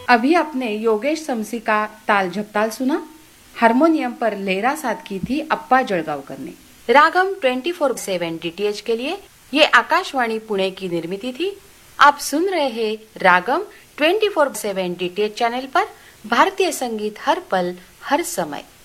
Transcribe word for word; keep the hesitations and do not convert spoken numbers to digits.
अभी आपने योगेश समसी का ताल झपताल सुना। हारमोनियम पर लेरा साथ की थी अप्पा जळगावकर ने। रागम ट्वेंटी फोर सेवन डीटीएच के लिए ये आकाशवाणी पुणे की निर्मिति थी। आप सुन रहे हैं रागम ट्वेंटी फोर सेवन डीटीएच चैनल पर भारतीय संगीत हर पल हर समय।